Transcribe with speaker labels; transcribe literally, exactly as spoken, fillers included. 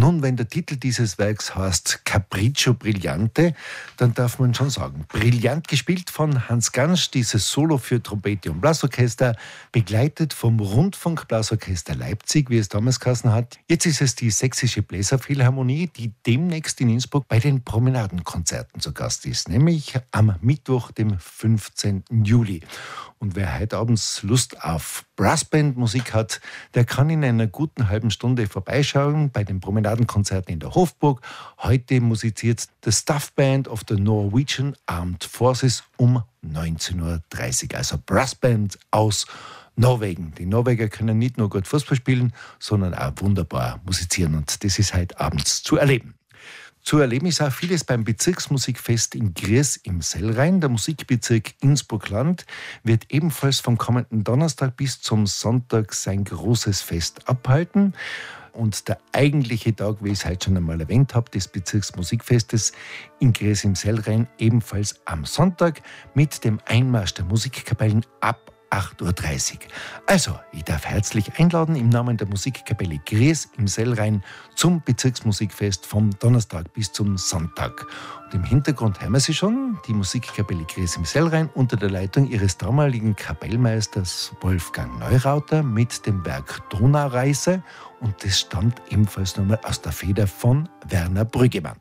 Speaker 1: Nun, wenn der Titel dieses Werks heißt Capriccio Brillante, dann darf man schon sagen, brillant gespielt von Hans Gansch, dieses Solo für Trompete und Blasorchester, begleitet vom Rundfunkblasorchester Leipzig, wie es damals geheißen hat. Jetzt ist es die Sächsische Bläserphilharmonie, die demnächst in Innsbruck bei den Promenadenkonzerten zu Gast ist, nämlich am Mittwoch, dem fünfzehnten Juli. Und wer heute abends Lust auf Brassband-Musik hat, der kann in einer guten halben Stunde vorbeischauen bei den Promenadenkonzerten in der Hofburg. Heute musiziert the Staff Band of the Norwegian Armed Forces um neunzehn Uhr dreißig. Also Brassband aus Norwegen. Die Norweger können nicht nur gut Fußball spielen, sondern auch wunderbar musizieren. Und das ist heute abends zu erleben. Zu erleben ist auch vieles beim Bezirksmusikfest in Gries im Sellrhein. Der Musikbezirk Innsbruck-Land wird ebenfalls vom kommenden Donnerstag bis zum Sonntag sein großes Fest abhalten. Und der eigentliche Tag, wie ich es heute schon einmal erwähnt habe, des Bezirksmusikfestes in Gries im Sellrhein ebenfalls am Sonntag mit dem Einmarsch der Musikkapellen ab acht Uhr dreißig. Also, ich darf herzlich einladen im Namen der Musikkapelle Gries im Sellrhein zum Bezirksmusikfest vom Donnerstag bis zum Sonntag. Und im Hintergrund hören wir sie schon, die Musikkapelle Gries im Sellrhein unter der Leitung ihres damaligen Kapellmeisters Wolfgang Neurauter mit dem Werk Donaureise, und das stammt ebenfalls nochmal aus der Feder von Werner Brüggemann.